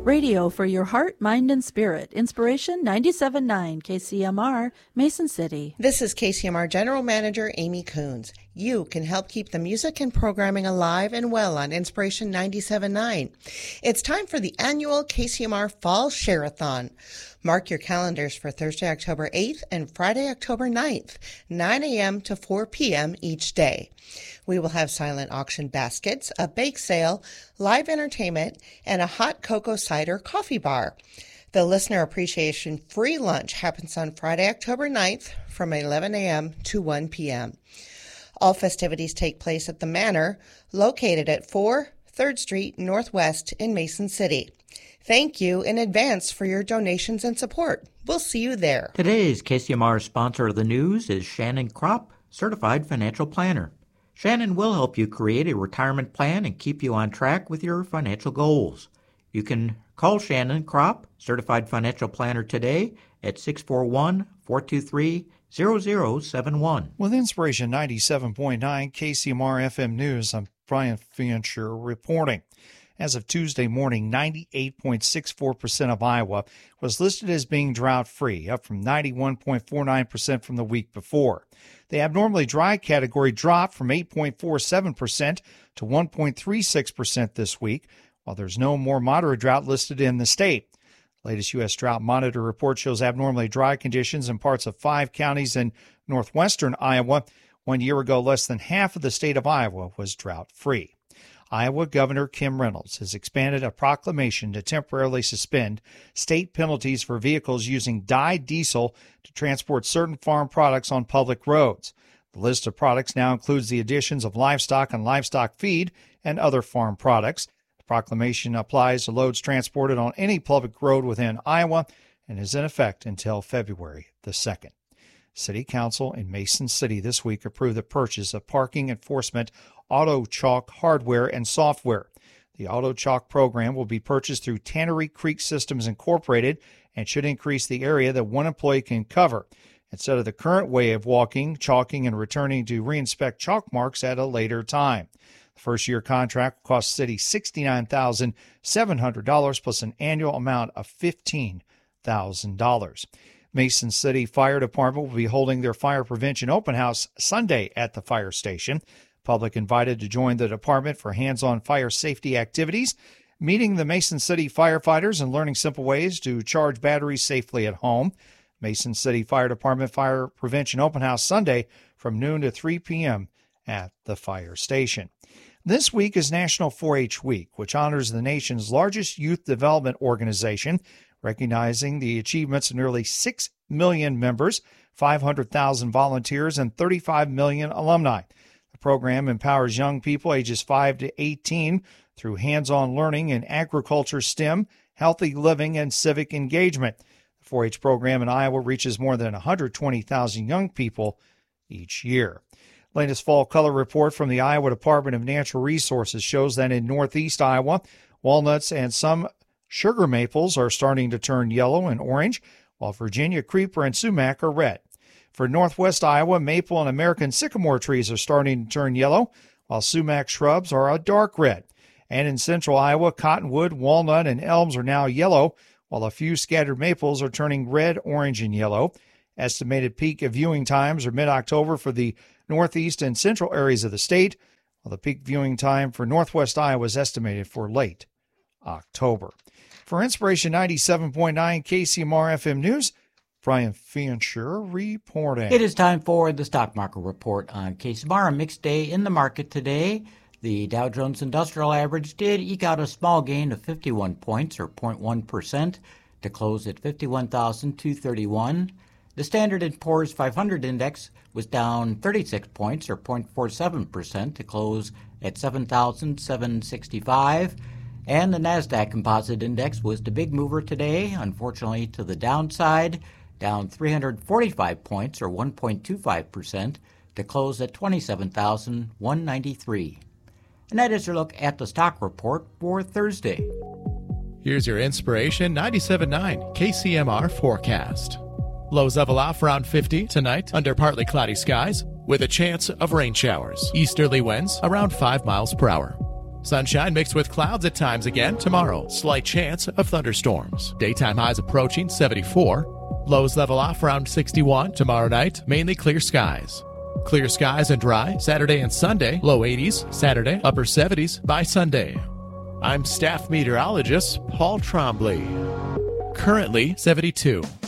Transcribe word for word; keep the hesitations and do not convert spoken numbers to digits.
Radio for your heart, mind, and spirit. Inspiration ninety-seven point nine K C M R, Mason City. This is K C M R General Manager Amy Coons. You can help keep the music and programming alive and well on Inspiration ninety-seven point nine. It's time for the annual K C M R Fall Share-a-thon. Mark your calendars for Thursday, October eighth and Friday, October ninth, nine a.m. to four p.m. each day. We will have silent auction baskets, a bake sale, live entertainment, and a hot cocoa cider coffee bar. The Listener Appreciation free lunch happens on Friday, October ninth from eleven a.m. to one p.m. All festivities take place at the Manor, located at four third Street Northwest in Mason City. Thank you in advance for your donations and support. We'll see you there. Today's K C M R sponsor of the news is Shannon Kropp, Certified Financial Planner. Shannon will help you create a retirement plan and keep you on track with your financial goals. You can call Shannon Kropp, Certified Financial Planner, today at six four one, four two three, zero zero seven one. With Inspiration ninety-seven point nine K C M R F M News, I'm Brian Fincher reporting. As of Tuesday morning, ninety-eight point six four percent of Iowa was listed as being drought-free, up from ninety-one point four nine percent from the week before. The abnormally dry category dropped from eight point four seven percent to one point three six percent this week, while there's no more moderate drought listed in the state. The latest U S Drought Monitor report shows abnormally dry conditions in parts of five counties in northwestern Iowa. One year ago, less than half of the state of Iowa was drought-free. Iowa Governor Kim Reynolds has expanded a proclamation to temporarily suspend state penalties for vehicles using dyed diesel to transport certain farm products on public roads. The list of products now includes the additions of livestock and livestock feed and other farm products. The proclamation applies to loads transported on any public road within Iowa and is in effect until February the second. City Council in Mason City this week approved the purchase of parking enforcement Auto Chalk hardware and software. The Auto Chalk program will be purchased through Tannery Creek Systems Incorporated and should increase the area that one employee can cover, instead of the current way of walking, chalking, and returning to reinspect chalk marks at a later time. The first-year contract will cost City sixty-nine thousand seven hundred dollars plus an annual amount of fifteen thousand dollars. Mason City Fire Department will be holding their fire prevention open house Sunday at the fire station. Public invited to join the department for hands-on fire safety activities, meeting the Mason City firefighters and learning simple ways to charge batteries safely at home. Mason City Fire Department Fire Prevention Open House Sunday from noon to three p.m. at the fire station. This week is National four H Week, which honors the nation's largest youth development organization, recognizing the achievements of nearly six million members, five hundred thousand volunteers, and thirty-five million alumni. The program empowers young people ages five to eighteen through hands-on learning in agriculture, STEM, healthy living, and civic engagement. The four H program in Iowa reaches more than one hundred twenty thousand young people each year. Latest fall color report from the Iowa Department of Natural Resources shows that in northeast Iowa, walnuts and some sugar maples are starting to turn yellow and orange, while Virginia creeper and sumac are red. For northwest Iowa, maple and American sycamore trees are starting to turn yellow, while sumac shrubs are a dark red. And in central Iowa, cottonwood, walnut, and elms are now yellow, while a few scattered maples are turning red, orange, and yellow. Estimated peak of viewing times are mid-October for the northeast and central areas of the state, while the peak viewing time for northwest Iowa is estimated for late October. For Inspiration ninety-seven point nine K C M R F M News, Brian Fincher reporting. It is time for the stock market report on K C M R. A mixed day in the market today. The Dow Jones Industrial Average did eke out a small gain of fifty-one points, or zero point one percent, to close at fifty-one thousand two hundred thirty-one. The Standard and Poor's five hundred Index was down thirty-six points, or zero point four seven percent, to close at seven thousand seven hundred sixty-five. And the NASDAQ Composite Index was the big mover today, unfortunately to the downside, down three hundred forty-five points, or one point two five percent, to close at twenty-seven thousand one hundred ninety-three. And that is your look at the stock report for Thursday. Here's your Inspiration ninety-seven point nine K C M R forecast. Lows level off around fifty tonight under partly cloudy skies with a chance of rain showers. Easterly winds around five miles per hour. Sunshine mixed with clouds at times again tomorrow. Slight chance of thunderstorms. Daytime highs approaching seventy-four. Lows level off around sixty-one. Tomorrow night, mainly clear skies. Clear skies and dry Saturday and Sunday. Low eighties Saturday, upper seventies by Sunday. I'm staff meteorologist Paul Trombley. Currently seventy-two.